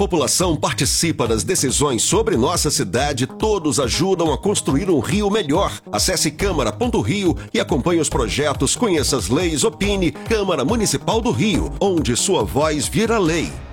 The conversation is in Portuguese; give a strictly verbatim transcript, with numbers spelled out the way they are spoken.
População participa das decisões sobre nossa cidade, todos ajudam a construir um Rio melhor. Acesse câmara ponto rio e acompanhe os projetos, conheça as leis, opine. Câmara Municipal do Rio, onde sua voz vira lei.